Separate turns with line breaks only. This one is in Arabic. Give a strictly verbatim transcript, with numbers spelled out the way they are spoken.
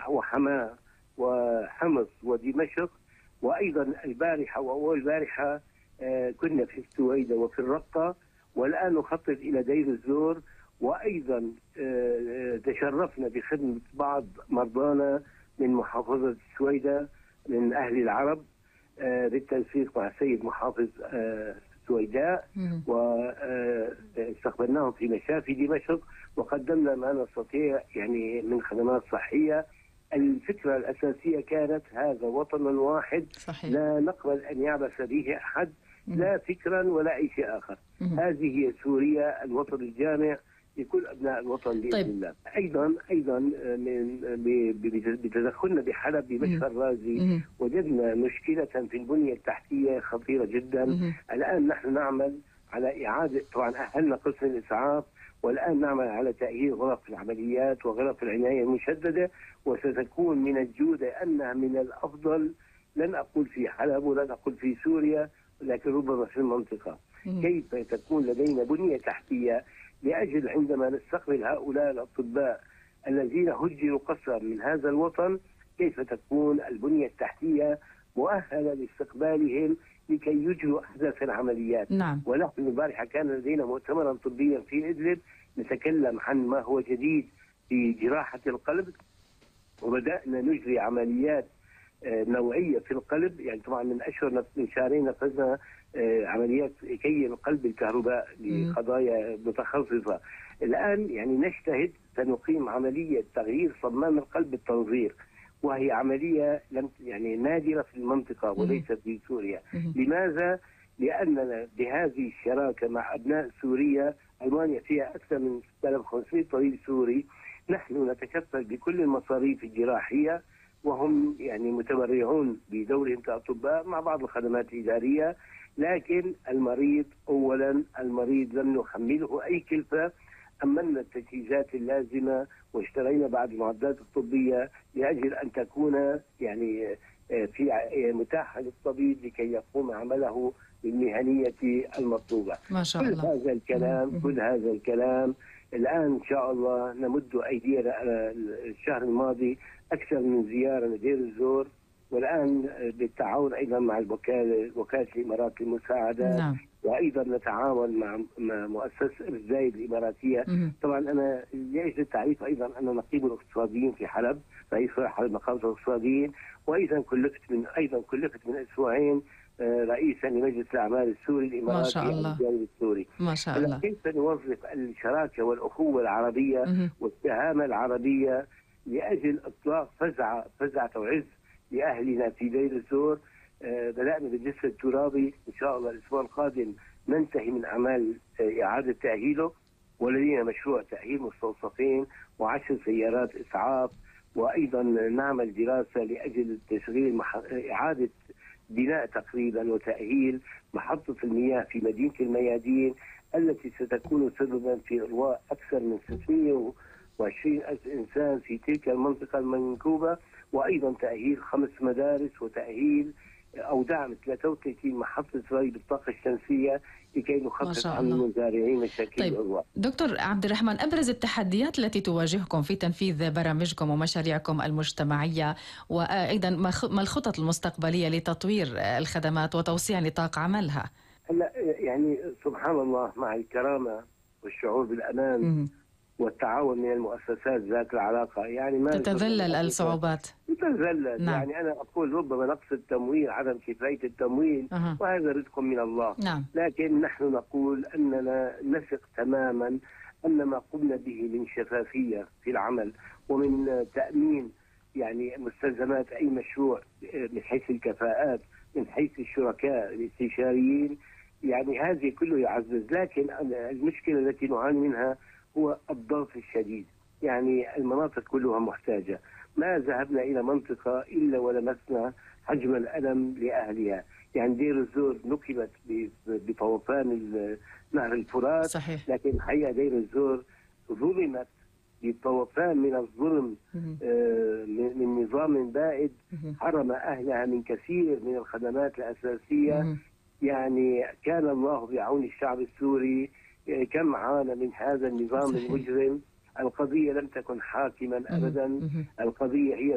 وحماة وحمص ودمشق، وأيضا البارحة وأول البارحة كنا في السويدة وفي الرقة، والآن نخطط إلى دير الزور، وأيضا تشرفنا بخدمة بعض مرضانا من محافظة السويدة من أهل العرب بالتنسيق مع السيد محافظ السويداء، واستقبلناهم في مشافي دمشق وقدمنا ما نستطيع يعني من خدمات صحية. الفكرة الأساسية كانت هذا وطن واحد صحيح. لا نقبل أن يعبث به أحد لا فكرا ولا أي شيء آخر. هذه هي سوريا، الوطن الجامع لكل أبناء الوطن بإذن طيب. الله. أيضا أيضا من بتدخلنا بحلب بمشفى الرازي وجدنا مشكلة في البنية التحتية خطيرة جدا. مم. الآن نحن نعمل على إعادة، طبعا أهلنا قسم الإسعاف، والآن نعمل على تأهيل غرف العمليات وغرف العناية المشددة، وستكون من الجودة أنها من الأفضل، لن أقول في حلب ولن أقول في سوريا، لكن ربما في المنطقة. مم. كيف تكون لدينا بنية تحتية لأجل عندما نستقبل هؤلاء الأطباء الذين هجروا قسرا من هذا الوطن، كيف تكون البنية التحتية مؤهلة لاستقبالهم لكي يجروا أحدث العمليات.
نعم.
ونحن البارحة كان لدينا مؤتمرا طبيا في إدلب نتكلم عن ما هو جديد في جراحة القلب، وبدأنا نجري عمليات نوعية في القلب. يعني طبعا من أشهر من شهرين نفذنا عمليات كي القلب الكهرباء لقضايا متخصصة. الآن يعني نجتهد سنقيم عملية تغيير صمام القلب بالتنظير، وهي عملية لم يعني نادرة في المنطقة وليس في سوريا. لماذا؟ لأننا بهذه الشراكة مع أبناء سوريا، ألمانيا فيها أكثر من ستة آلاف وخمسمئة طبيب سوري، نحن نتكفل بكل المصاريف الجراحية، وهم يعني متبرعون بدورهم كأطباء مع بعض الخدمات الإدارية. لكن المريض أولا، المريض لم نحمله أي كلفة، أمنا التجهيزات اللازمة واشترينا بعض المعدات الطبية لأجل أن تكون يعني في متاحة للطبيب لكي يقوم عمله بالمهنية المطلوبة.
ما شاء
كل
الله.
هذا الكلام مم. كل هذا الكلام الآن إن شاء الله نمد أيدينا. الشهر الماضي أكثر من زيارة لدير الزور، والآن بالتعاون أيضا مع الوكالة وكالة الإمارات للمساعدات. نعم. وأيضا نتعاون مع مؤسسة الزايد الإماراتية. مم. طبعا أنا لأجل التعريف أيضا أنا نقيب الاقتصاديين في حلب، رئيس حلب نقابة الاقتصاديين، وأيضا كلفت من أيضا كلفت من أسبوعين رئيسا لمجلس الأعمال السوري الإماراتي.
ما شاء الله.
السوري.
ما شاء الله.
كيف نوظف الشراكة والأخوة العربية مم. والتهامة العربية لأجل إطلاق فزعة فزعة وعز لأهلنا في دير الزور. آه بدأنا بالجسر الترابي، إن شاء الله الأسبوع القادم ننتهي من أعمال آه إعادة تأهيله، ولدينا مشروع تأهيل مستوصفين وعشر سيارات إسعاف، وأيضا نعمل دراسة لأجل تشغيل مح... إعادة بناء تقريبا وتأهيل محطة المياه في مدينة الميادين التي ستكون سببا في إرواء أكثر من ستمئة وعشرين ألف إنسان في تلك المنطقة المنكوبة، وأيضا تأهيل خمس مدارس وتأهيل أو دعم ثلاثة وثلاثين محطة ري بالطاقة الشمسية لكي نخفف عن المزارعين مشاكل
طيب
الإرواء.
دكتور عبد الرحمن، أبرز التحديات التي تواجهكم في تنفيذ برامجكم ومشاريعكم المجتمعية، وأيضا ما الخطط المستقبلية لتطوير الخدمات وتوسيع نطاق عملها؟
هلا يعني سبحان الله، مع الكرامة والشعور بالأمان م- والتعاون من المؤسسات ذات العلاقة يعني ما
تتذلل الصعوبات.
تتذلل. نعم. يعني أنا أقول ربما نقص التمويل، عدم كفاية التمويل، أه. وهذا رزق من الله.
نعم.
لكن نحن نقول أننا نثق تماما أن ما قمنا به من شفافية في العمل ومن تأمين يعني مستلزمات أي مشروع من حيث الكفاءات، من حيث الشركاء الاستشاريين، يعني هذه كله يعزز. لكن المشكلة التي نعاني منها هو الضغط الشديد. يعني المناطق كلها محتاجة، ما ذهبنا إلى منطقة إلا ولمسنا حجم الألم لأهلها. يعني دير الزور نكبت بطوفان نهر الفرات.
صحيح.
لكن الحقيقة دير الزور ظلمت بطوفان من الظلم آه من نظام بائد حرم أهلها من كثير من الخدمات الأساسية. يعني كان الله بعون الشعب السوري، كم عانى من هذا النظام. صحيح. المجرم. القضية لم تكن حاكما أبدا، القضية هي